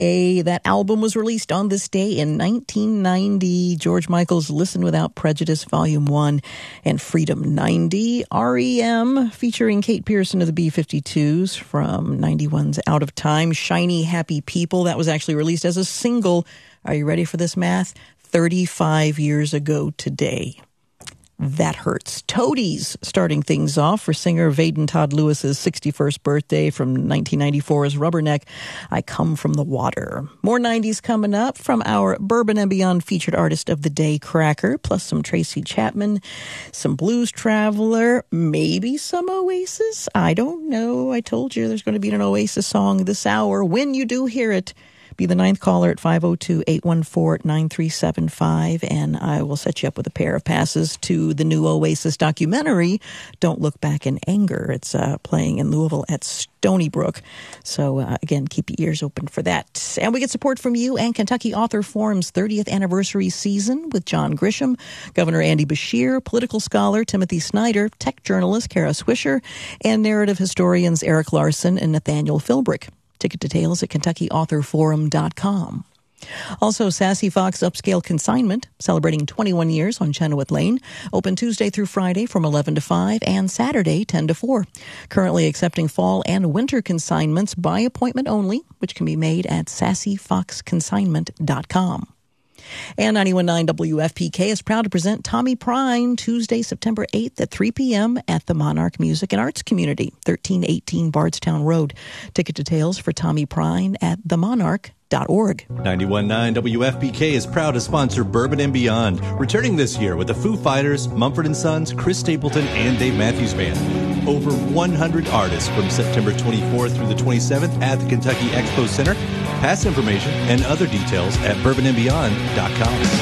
That album was released on this day in 1990. George Michael's Listen Without Prejudice, Volume 1, and Freedom 90. REM, featuring Kate Pearson of the B-52s from 91's Out of Time. Shiny Happy People, that was actually released as a single. Are you ready for this math? 35 years ago today. That Hurts. Toadies starting things off for singer Vaden Todd Lewis's 61st birthday from 1994's Rubberneck, I Come From the Water. More 90s coming up from our Bourbon and Beyond featured artist of the day, Cracker, plus some Tracy Chapman, some Blues Traveler, maybe some Oasis. I don't know. I told you there's going to be an Oasis song this hour. When you do hear it, be the ninth caller at 502-814-9375, and I will set you up with a pair of passes to the new Oasis documentary, Don't Look Back in Anger. It's playing in Louisville at Stony Brook. So, again, keep your ears open for that. And we get support from you and Kentucky Author Forum's 30th anniversary season with John Grisham, Governor Andy Beshear, political scholar Timothy Snyder, tech journalist Kara Swisher, and narrative historians Eric Larson and Nathaniel Philbrick. Ticket details at KentuckyAuthorForum.com. Also, Sassy Fox Upscale Consignment, celebrating 21 years on Chenoweth Lane. Open Tuesday through Friday from 11 to 5 and Saturday 10 to 4. Currently accepting fall and winter consignments by appointment only, which can be made at SassyFoxConsignment.com. And 91.9 WFPK is proud to present Tommy Prine Tuesday, September 8th at 3 p.m. at the Monarch Music and Arts Community, 1318 Bardstown Road. Ticket details for Tommy Prine at themonarch.org. 91.9 WFPK is proud to sponsor Bourbon and Beyond, returning this year with the Foo Fighters, Mumford & Sons, Chris Stapleton, and Dave Matthews Band. Over 100 artists from September 24th through the 27th at the Kentucky Expo Center. Pass information and other details at bourbonandbeyond.com.